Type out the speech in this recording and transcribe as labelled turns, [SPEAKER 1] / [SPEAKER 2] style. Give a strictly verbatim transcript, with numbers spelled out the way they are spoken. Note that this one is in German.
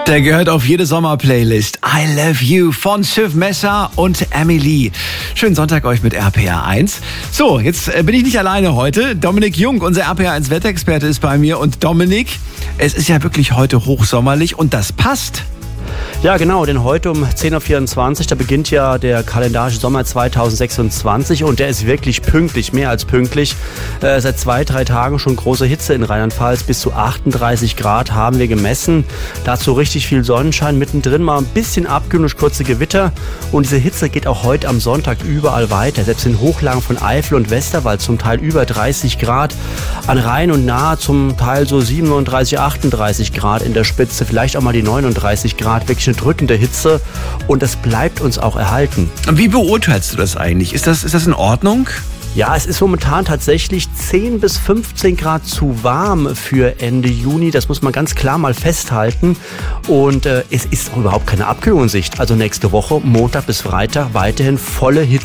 [SPEAKER 1] Der gehört auf jede Sommerplaylist. I Love You von Schiff Messer und Emily. Schönen Sonntag euch mit R P R eins. So, jetzt bin ich nicht alleine heute. Dominik Jung, unser R P R eins Wetterexperte, ist bei mir. Und Dominik, es ist ja wirklich heute hochsommerlich und das passt.
[SPEAKER 2] Ja, genau, denn heute um zehn Uhr vierundzwanzig, da beginnt ja der kalendarische Sommer zweitausendsechsundzwanzig und der ist wirklich pünktlich, mehr als pünktlich. Äh, seit zwei, drei Tagen schon große Hitze in Rheinland-Pfalz, bis zu achtunddreißig Grad haben wir gemessen. Dazu richtig viel Sonnenschein, mittendrin mal ein bisschen Abkühlung durch kurze Gewitter und diese Hitze geht auch heute am Sonntag überall weiter. Selbst in Hochlagen von Eifel und Westerwald zum Teil über dreißig Grad, an Rhein und Nahe zum Teil so siebenunddreißig, achtunddreißig Grad in der Spitze, vielleicht auch mal die neununddreißig Grad, wirklich eine drückende Hitze und das bleibt uns auch erhalten.
[SPEAKER 1] Wie beurteilst du das eigentlich? Ist das, ist das in Ordnung?
[SPEAKER 2] Ja, es ist momentan tatsächlich zehn bis fünfzehn Grad zu warm für Ende Juni. Das muss man ganz klar mal festhalten. Und äh, es ist auch überhaupt keine Abkühlung in Sicht. Also nächste Woche, Montag bis Freitag, weiterhin volle Hitze.